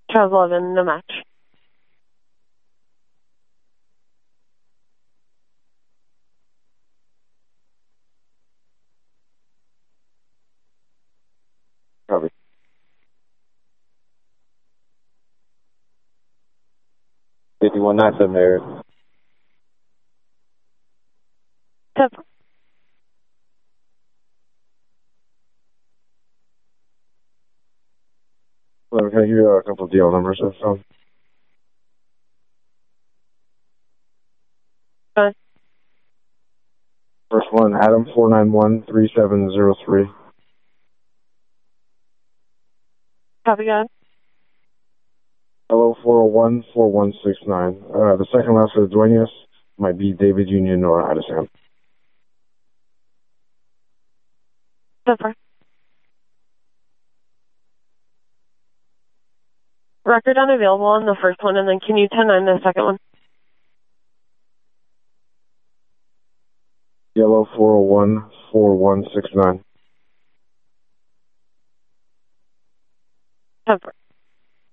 Charles 11, no match. Copy. Fifty-one nine seven there. Step. Well, can I give you a couple of deal numbers or something? Fine. First one, Adam 4913703. Copy, God. Hello 4014169. The second last of the Duenas might be David Union or Addison. Step. Record unavailable on the first one, and then can you 10-9 the second one? Yellow 4014169. Step.